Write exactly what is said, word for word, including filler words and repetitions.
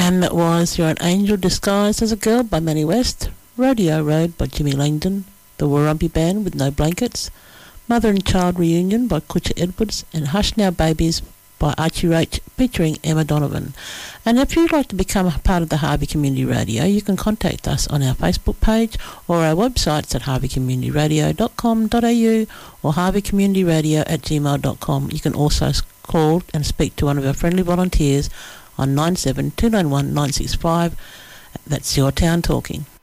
And that was You're an Angel Disguised as a Girl by Manny West, Rodeo Road by Jimmy Langdon, The Warumpi Band with No Blankets, Mother and Child Reunion by Kutcha Edwards, and Hush Now Babies by Archie Roach featuring Emma Donovan. And if you'd like to become a part of the Harvey Community Radio, you can contact us on our Facebook page or our websites at harvey community radio dot com dot a u or harvey community radio at gmail dot com. You can also call and speak to one of our friendly volunteers on nine seven two nine one nine six five. That's Your Town Talking.